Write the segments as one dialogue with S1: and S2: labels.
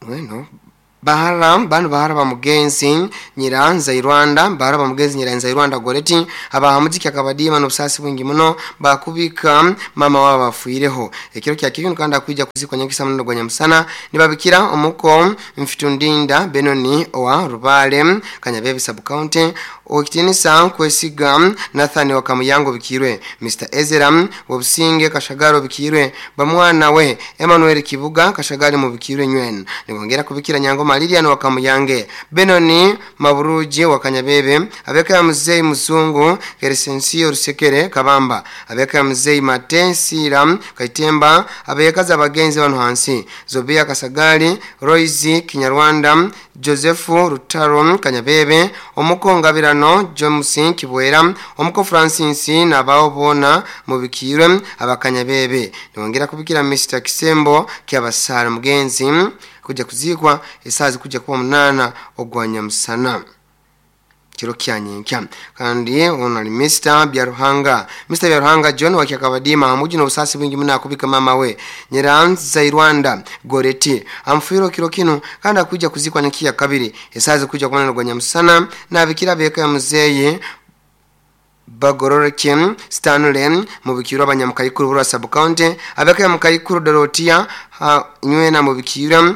S1: bueno banu bahara bamugenzi nyiranza irwanda bahara bamugenzi nyiranza irwanda goreti abahamuziki akabadima n'obusasi bwingi muno bakubika mama wabo bafuireho ekiro kya kibino kandi akwijja kuzikwa nyakisa muno gwa Nyamusana nibabikira omuko mfitundinda Benoni owa Rubale Kanyabebe sub county okitinisa kwesiga Nathan wakamuyango bikirwe Mr Ezra wobusinge Kashagaro bikirwe bamwana we Emmanuel Kibuga Kashagari mu bikirwe nywen nibongera kubikira nyango Lilian wakamuyange Benoni Maburuji wakanyabebe abeka ya mzee Muzungu Keresensio Rusekere Kabamba abeka ya mzee Matensira Kaitemba abeka za bagenzi bano hansi Zobia Kasagari Roizi Kinyarwanda Josephu Rutaro Kanyabebe omuko Ngabirano Jomusin Kibwera omuko Francis nabawobona mu bikirwe abakanyabebe nibongera kubikira Mr Kisembo kyabasara mugenzi kujja kuzikwa esazi kujja kuba 8 ogwa Nyamusana kiro kyanyinkya kandi onali Mr Byaruhanga John wakyakabadima amuji no busasi bwingi muna akubika mama we Nyiranza Irwanda Goreti amfuiro kiro kino kandi akujja kuzikwa nikiya kabiri esazi kujja kuba 8 ogwa Nyamusana nabikira beka ya muzeye Bagororokin Stanley mu bikiro abanyamukayikuru bura sub county abeka mukayikuru Dorotia nywena mu bikiro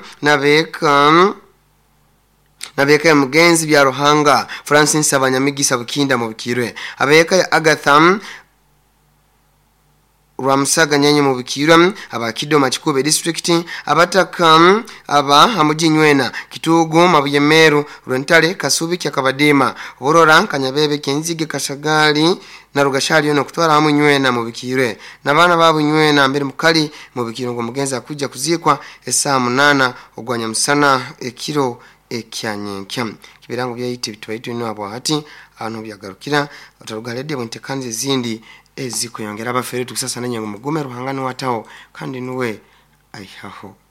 S1: nabeka mugenzi bya Ruhanga Francis abanyamigisa bukinda mu bikiro abeka Agatham Ramsaga nyenye mu bikiro abakidoma Kikube district abataka amuji nywena Kitugu Mabuyemeru Rwentale Kasubi kyakabadima Borora Kanyabebe Kenzige Kashagari na Rugashali no kutwara hamwe nywena mu bikiro nabana babu nywena mbere mukali mu bikiro ngo mugenzi akujja kuzikwa esa 8 ogwa Nyamusana ekiro ekyanyinkya kibirango byayite bitwaitu no abo hati abantu byagarukira batarugalede bonte kanze zindi ezikuyongera abafere tukusasa nanyango mugume Ruhanga ni wataho kandi nuwe aihaho